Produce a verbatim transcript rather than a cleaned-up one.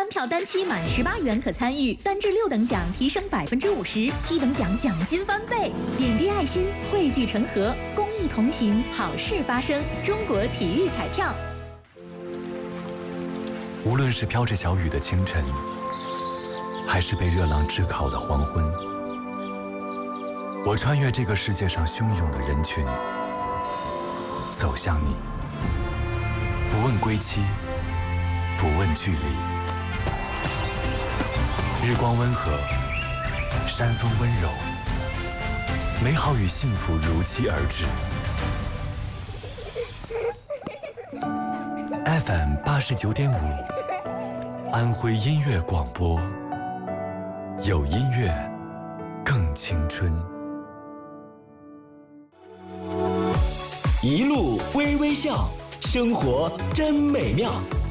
门票单期满十八元可参与，三至六等奖提升百分之五十，七等奖奖金翻倍。点滴爱心，汇聚成河，公益同行，好事发生。中国体育彩票。 无论是飘着小雨的清晨，还是被热浪炙烤的黄昏，我穿越这个世界上汹涌的人群，走向你。不问归期，不问距离，日光温和，山风温柔，美好与幸福如期而至。F M 八十九点五，安徽音乐广播，有音乐，更青春。 一路微微笑，生活真美妙。